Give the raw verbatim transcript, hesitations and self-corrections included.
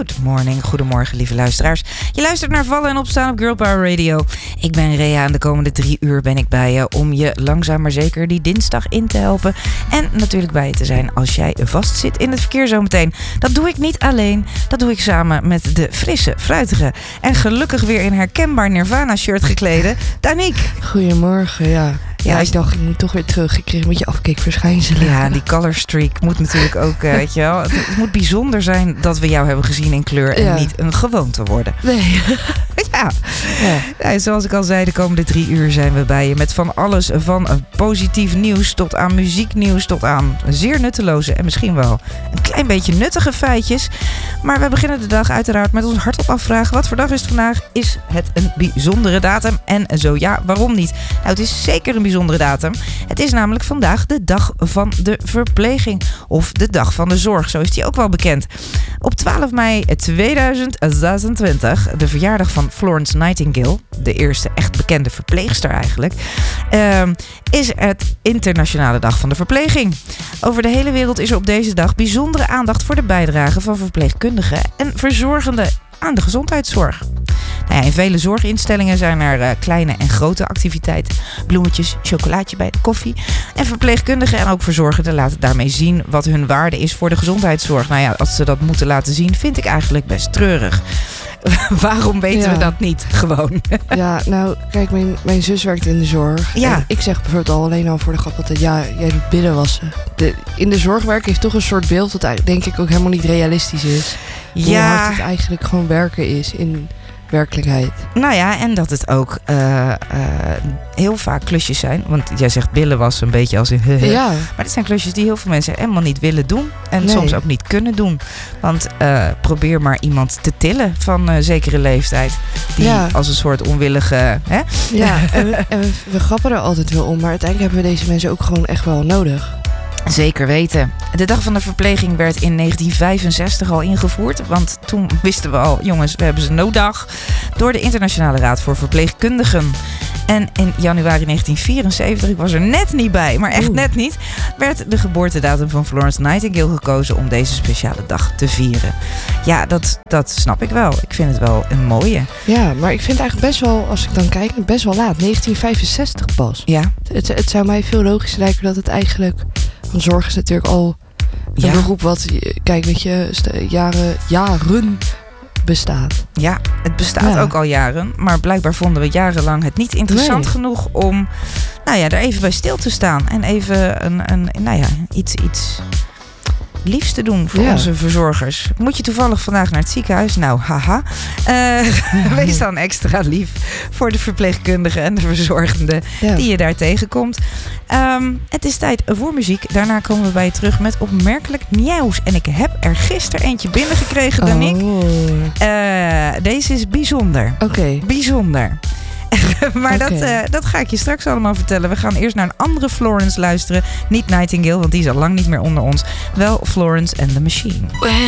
Good morning, goedemorgen lieve luisteraars. Je luistert naar Vallen en Opstaan op Girl Power Radio. Ik ben Rea en de komende drie uur ben ik bij je om je langzaam maar zeker die dinsdag in te helpen. En natuurlijk bij je te zijn als jij vastzit in het verkeer zometeen. Dat doe ik niet alleen, dat doe ik samen met de frisse, fruitige en gelukkig weer in herkenbaar Nirvana shirt geklede Danique. Goedemorgen, ja. Ja, ik dacht, ik moet toch weer terug. Ik kreeg een beetje afkeekverschijnselen. Ja, die color streak moet natuurlijk ook, uh, weet je wel. Het, het moet bijzonder zijn dat we jou hebben gezien in kleur en ja. niet een gewoonte worden. Nee. ja. Ja. ja. Zoals ik al zei, de komende drie uur zijn we bij je met van alles van positief nieuws tot aan muzieknieuws tot aan zeer nutteloze en misschien wel een klein beetje nuttige feitjes. Maar we beginnen de dag uiteraard met ons hardop afvragen. Wat voor dag is het vandaag? Is het een bijzondere datum? En zo ja, waarom niet? Nou, het is zeker een bijzondere bijzondere datum. Het is namelijk vandaag de dag van de verpleging. Of de dag van de zorg, zo is die ook wel bekend. Op twaalf mei tweeduizend zesentwintig, de verjaardag van Florence Nightingale, de eerste echt bekende verpleegster eigenlijk, uh, is het internationale dag van de verpleging. Over de hele wereld is er op deze dag bijzondere aandacht voor de bijdrage van verpleegkundigen en verzorgenden aan de gezondheidszorg. Nou ja, in vele zorginstellingen zijn er uh, kleine en grote activiteiten. Bloemetjes, chocolaatje bij de koffie. En verpleegkundigen en ook verzorgenden laten daarmee zien wat hun waarde is voor de gezondheidszorg. Nou ja, als ze dat moeten laten zien, vind ik eigenlijk best treurig. Waarom weten ja. we dat niet gewoon? Ja, nou, kijk, mijn, mijn zus werkt in de zorg. Ja. En ik zeg bijvoorbeeld al alleen al voor de grap altijd, ja, jij doet binnenwassen. De, in de zorg werken heeft toch een soort beeld dat eigenlijk, denk ik ook helemaal niet realistisch is. Ja. Hoe hard het eigenlijk gewoon werken is in werkelijkheid. Nou ja, en dat het ook uh, uh, heel vaak klusjes zijn. Want jij zegt billen wassen een beetje als in... Ja. Maar dit zijn klusjes die heel veel mensen helemaal niet willen doen. En nee. soms ook niet kunnen doen. Want uh, probeer maar iemand te tillen van uh, zekere leeftijd. Die ja. als een soort onwillige... Hè? Ja, en, we, en we, we grappen er altijd wel om. Maar uiteindelijk hebben we deze mensen ook gewoon echt wel nodig. Zeker weten. De dag van de verpleging werd in negentien vijfenzestig al ingevoerd. Want toen wisten we al, jongens, we hebben ze nooddag. Door de Internationale Raad voor Verpleegkundigen. En in januari negentien vierenzeventig, ik was er net niet bij, maar echt Oeh. net niet, werd de geboortedatum van Florence Nightingale gekozen om deze speciale dag te vieren. Ja, dat, dat snap ik wel. Ik vind het wel een mooie. Ja, maar ik vind het eigenlijk best wel, als ik dan kijk, best wel laat. negentien vijfenzestig pas. Ja. Het, het zou mij veel logischer lijken dat het eigenlijk... Want zorg is natuurlijk al een ja. beroep wat, kijk, weet je, jaren, jaren bestaat. Ja, het bestaat ja. ook al jaren. Maar blijkbaar vonden we jarenlang het niet interessant nee. genoeg om, nou ja, er even bij stil te staan. En even een, een nou ja, iets, iets liefs te doen voor ja. onze verzorgers. Moet je toevallig vandaag naar het ziekenhuis? Nou, haha. Uh, wees dan extra lief voor de verpleegkundigen en de verzorgenden ja. die je daar tegenkomt. Um, het is tijd voor muziek. Daarna komen we bij je terug met opmerkelijk nieuws. En ik heb er gisteren eentje binnengekregen, Danique. Oh. Uh, deze is bijzonder. Oké. Okay. Bijzonder. maar okay. dat, uh, dat ga ik je straks allemaal vertellen. We gaan eerst naar een andere Florence luisteren. Niet Nightingale, want die is al lang niet meer onder ons. Wel Florence and the Machine.